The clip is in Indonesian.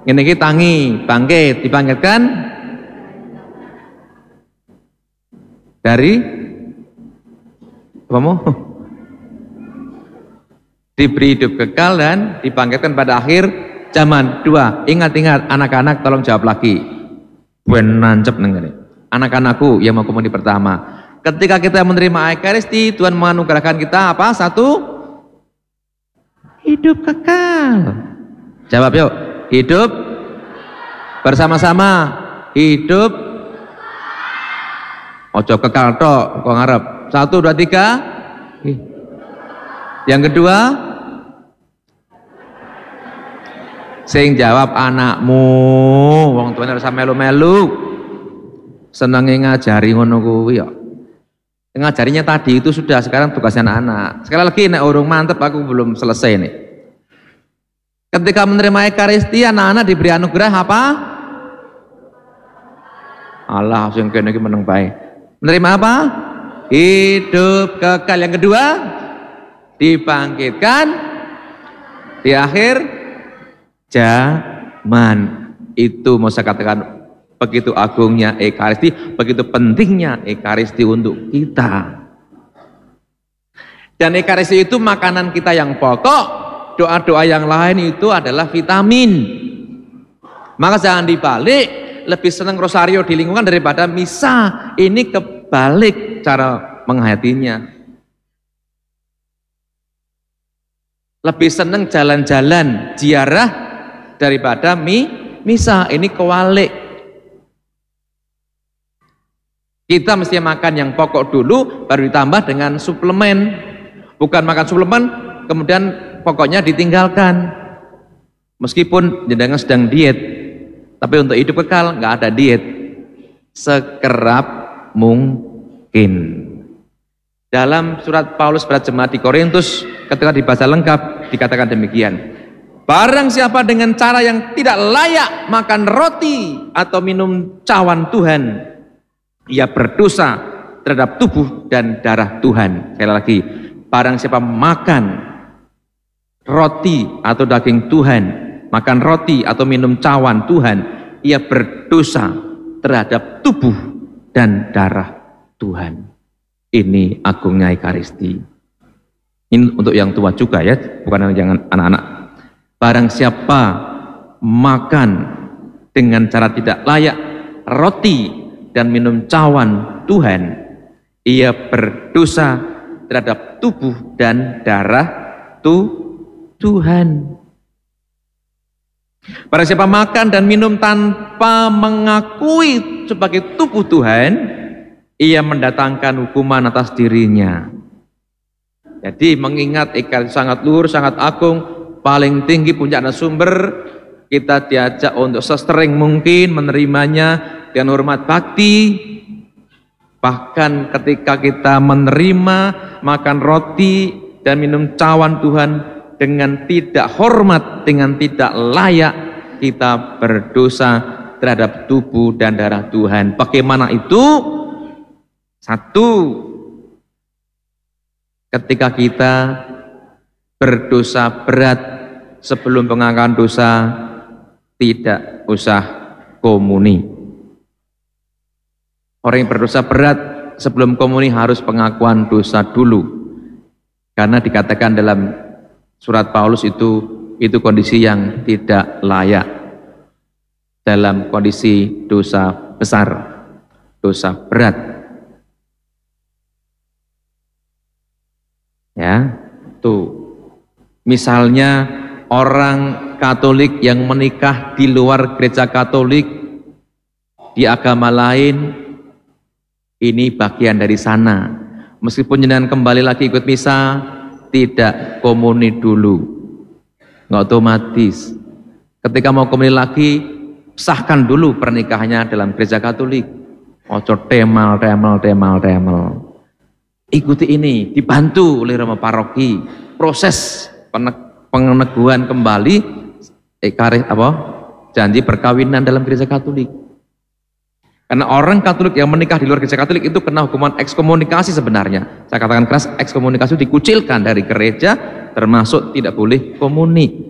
Ngene iki tangi, bangkit, dibangkitkan dari apa mau? Diberi hidup kekal dan dibangkitkan pada akhir zaman. 2, ingat-ingat anak-anak tolong jawab lagi. Ben nancep nengene. Anak-anakku yang mau komuni pertama. Ketika kita menerima Ekaristi, Tuhan menganugerahkan kita apa? 1, hidup kekal. Jawab yuk. Hidup bersama-sama. Hidup ojo kekal tok kok ngarep. 1, 2, 3. Yang kedua, sing jawab anakmu. Wong tuane harus melu-melu. Senenge ngajari ngono kuwi ya. Ngajarinya tadi itu sudah, sekarang tugasnya anak-anak. Sekali lagi nek urung mantep aku belum selesai nih. Ketika menerima Ekaristi, anak-anak diberi anugerah apa? Allah sing kene iki meneng bae. Menerima apa? Hidup kekal. Yang kedua, dibangkitkan di akhir zaman. Itu mau saya katakan, begitu agungnya Ekaristi, begitu pentingnya Ekaristi untuk kita. Dan Ekaristi itu makanan kita yang pokok. Doa-doa yang lain itu adalah vitamin. Maka jangan dibalik, lebih senang rosario di lingkungan daripada misa. Ini kebalik cara menghayatinya. Lebih senang jalan-jalan ziarah daripada misa. Ini kewalik. Kita mesti makan yang pokok dulu, baru ditambah dengan suplemen. Bukan makan suplemen, kemudian pokoknya ditinggalkan. Meskipun jenengan sedang diet, tapi untuk hidup kekal nggak ada diet. Sekerap mungkin. Dalam surat Paulus pada jemaat di Korintus, ketika dibaca lengkap, dikatakan demikian. Barang siapa dengan cara yang tidak layak makan roti atau minum cawan Tuhan, ia berdosa terhadap tubuh dan darah Tuhan. Sekali lagi, barang siapa makan roti atau daging Tuhan, makan roti atau minum cawan Tuhan, ia berdosa terhadap tubuh dan darah Tuhan. Ini agungnya Ekaristi. Ini untuk yang tua juga ya, bukan yang anak-anak. Barang siapa makan dengan cara tidak layak roti dan minum cawan Tuhan, ia berdosa terhadap tubuh dan darah Tuhan. Barang siapa makan dan minum tanpa mengakui sebagai tubuh Tuhan, ia mendatangkan hukuman atas dirinya. Jadi mengingat Ekaristi sangat luhur, sangat agung, paling tinggi puncak sumber, kita diajak untuk sesering mungkin menerimanya dengan hormat bakti. Bahkan ketika kita menerima makan roti dan minum cawan Tuhan dengan tidak hormat, dengan tidak layak, kita berdosa terhadap tubuh dan darah Tuhan. Bagaimana itu? 1, ketika kita berdosa berat sebelum pengakuan dosa, tidak usah komuni. Orang yang berdosa berat sebelum komuni harus pengakuan dosa dulu. Karena dikatakan dalam surat Paulus itu kondisi yang tidak layak. Dalam kondisi dosa besar, dosa berat. Ya, tuh. Misalnya orang Katolik yang menikah di luar gereja Katolik, di agama lain, ini bagian dari sana. Meskipun jenengan kembali lagi ikut misa, tidak komuni dulu, nggak otomatis. Ketika mau komuni lagi, sahkan dulu pernikahannya dalam gereja Katolik. Ojo temal. Ikuti ini, dibantu oleh Roma Paroki, proses peneguhan kembali janji perkawinan dalam gereja Katolik. Karena orang Katolik yang menikah di luar gereja Katolik itu kena hukuman ekskomunikasi sebenarnya. Saya katakan keras, ekskomunikasi dikucilkan dari gereja, termasuk tidak boleh komuni.